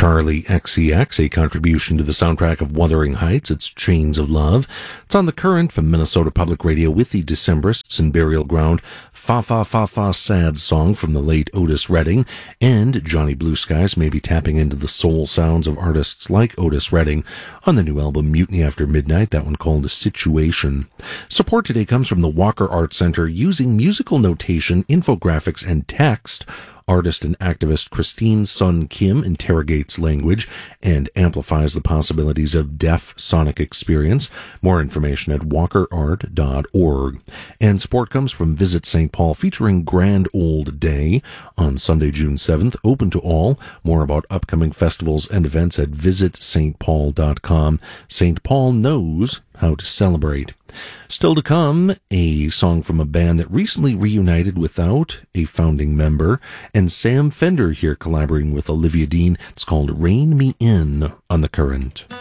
Charlie XCX, a contribution to the soundtrack of Wuthering Heights. It's Chains of Love. It's on The Current from Minnesota Public Radio with the Decemberists and Burial Ground. Fa Fa Fa Fa Sad song from the late Otis Redding. And Johnny Blue Skies may be tapping into the soul sounds of artists like Otis Redding on the new album Mutiny After Midnight, that one called A Situation. Support today comes from the Walker Art Center using musical notation, infographics, and text. Artist and activist Christine Sun Kim interrogates language and amplifies the possibilities of deaf sonic experience. More information at walkerart.org. And support comes from Visit St. Paul, featuring Grand Old Day on Sunday, June 7th, open to all. More about upcoming festivals and events at visitstpaul.com. St. Paul knows how to celebrate. Still to come, a song from a band that recently reunited without a founding member, and Sam Fender here collaborating with Olivia Dean. It's called Rein Me In on The Current.